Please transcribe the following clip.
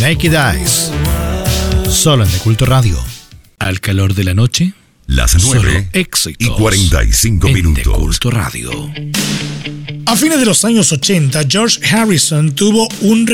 Naked Eyes. Solo en The Culto Radio. Al calor de la noche. Las 9:45 minutos. The Culto Radio. A fines de los años 80, George Harrison tuvo un